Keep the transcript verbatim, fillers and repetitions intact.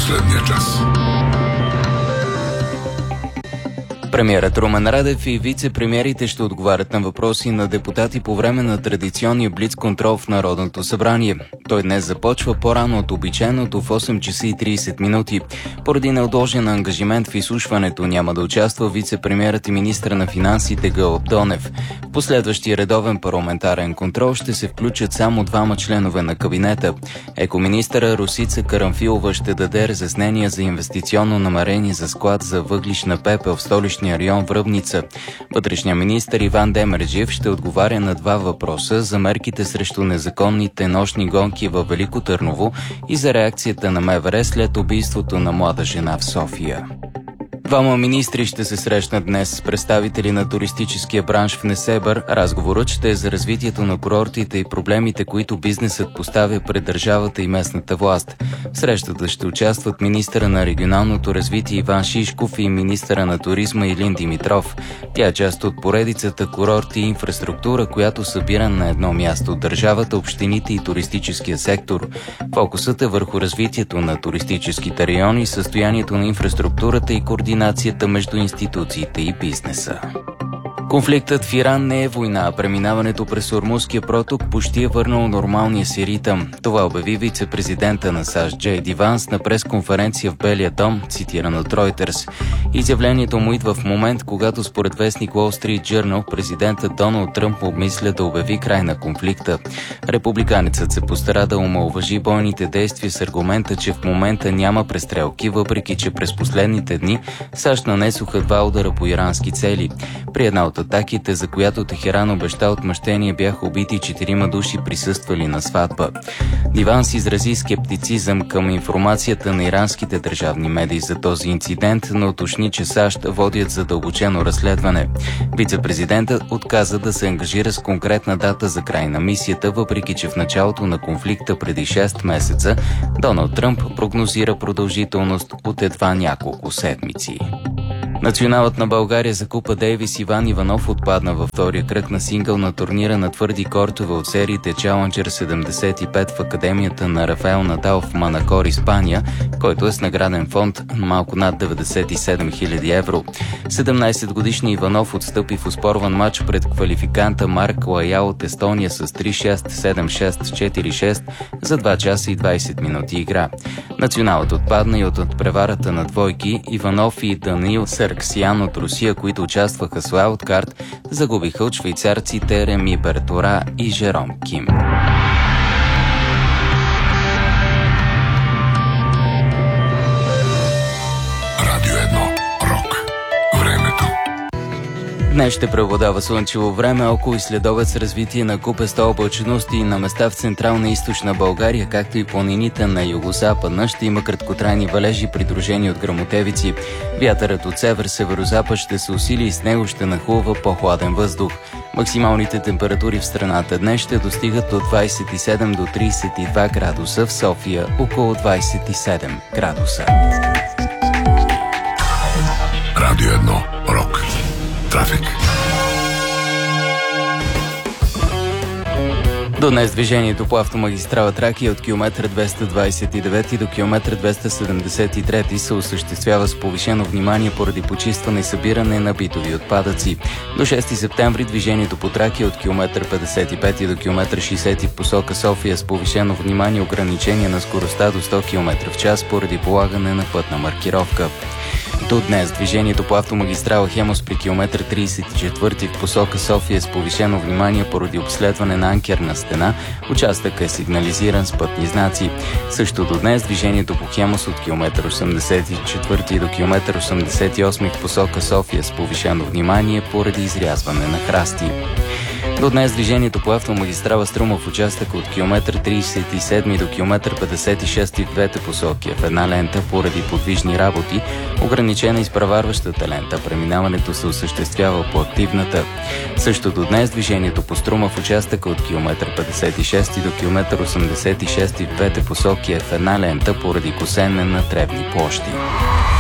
последния час. Премиерът Румен Радев и вице-премиерите ще отговарят на въпроси на депутати по време на традиционния блиц-контрол в Народното събрание. Той днес започва по-рано от обичайното в осем часа и трийсет минути. Поради неотложен ангажимент в изслушването няма да участва вице-премиерът и министър на финансите Гълъб Донев. В последващия редовен парламентарен контрол ще се включат само двама членове на кабинета. Екоминистъра Росица Карамфилова ще даде разяснения за инвестиционно намерение за склад за въглищна пепел в столичния район Връбница. Вътрешният министър Иван Демерджиев ще отговаря на два въпроса за мерките срещу незаконните нощни гонки във Велико Търново и за реакцията на МВР след убийството на млада жена в София. Двама министри ще се срещнат днес с представители на туристическия бранш в Несебър. Разговорът ще е за развитието на курортите и проблемите, които бизнесът поставя пред държавата и местната власт. В срещата ще участват министъра на регионалното развитие Иван Шишков и министъра на туризма Илин Димитров. Тя е част от поредицата курорти и инфраструктура, която събира на едно място държавата, общините и туристическия сектор. Фокусът е върху развитието на туристическите райони, състоянието на инфраструктурата и координацията между институциите и бизнеса. Конфликтът в Иран не е война, а преминаването през Ормузския проток почти е върнало нормалния си ритъм. Това обяви вице-президента на САЩ Джей Ди Ванс на пресконференция в Белия дом, цитиран от Ройтерс. Изявлението му идва в момент, когато според вестник Wall Street Journal президентът Доналд Тръмп обмисля да обяви край на конфликта. Републиканецът се постара да омаловажи бойните действия с аргумента, че в момента няма престрелки, въпреки че през последните дни САЩ нанесоха два удара по ирански цели. При една от атаките, за която Техеран обеща отмъщение, бяха убити четирима души, присъствали на сватба. Ди Ванс изрази скептицизъм към информацията на иранските държавни медии за този инцидент, но уточни, че САЩ водят задълбочено разследване. Вице-президентът отказа да се ангажира с конкретна дата за край на мисията, въпреки че в началото на конфликта преди шест месеца Доналд Тръмп прогнозира продължителност от едва няколко седмици. Националът на България за Купа Дейвис Иван Иванов отпадна във втория кръг на сингъл на турнира на твърди кортове от сериите Challenger седемдесет и пет в Академията на Рафаел Надал в Манакор, Испания, който е с награден фонд малко над деветдесет и седем хиляди евро. седемнайсетгодишният Иванов отстъпи в оспорван матч пред квалификанта Марк Лаял от Естония с три шест, седем шест, четири шест за два часа и двайсет минути игра. Националът отпадна и от надпреварата на двойки. Иванов и Даниил Сарксиян от Русия, които участваха с уайлдкарт, загубиха от швейцарците Реми Бертора и Жером Ким. Радио едно. Рок. Времето. Днес ще преобладава слънчево време, около и следобед с развитие на купеста облачност и на места в централна и източна България, както и планините на югозападна. Ще има краткотрайни валежи, придружени от гръмотевици. Вятърът от север-северозапад ще се усили и с него ще нахлува по-хладен въздух. Максималните температури в страната днес ще достигат от двайсет и седем до трийсет и два градуса, в София около двайсет и седем градуса. Радио едно. Рок. Трафик. До днес движението по автомагистрала Тракия от километър двеста двайсет и девет до километър двеста седемдесет и три се осъществява с повишено внимание поради почистване и събиране на битови отпадъци. До шести септември движението по Тракия от километър петдесет и пет до километър шейсет в посока София с повишено внимание ограничение на скоростта до сто километра в час поради полагане на пътна маркировка. До днес движението по автомагистрала Хемос при километър трийсет и четвърти в посока София с повишено внимание поради обследване на анкерна стена. Участъкът е сигнализиран с пътни знаци. Също до днес движението по Хемос от километър осемдесет и четвърти до километър осемдесет и осми в посока София с повишено внимание поради изрязване на храсти. До днес движението по автомагистрала Струма в участъка от километър трийсет и седми до километър петдесет и шести в двете посоки в една лента поради подвижни работи, ограничена изпреварващата лента. Преминаването се осъществява по активната. Също до днес движението по Струма в участъка от километър петдесет и шести до километър осемдесет и шести в двете посоки е в една лента поради косене на тревни площи.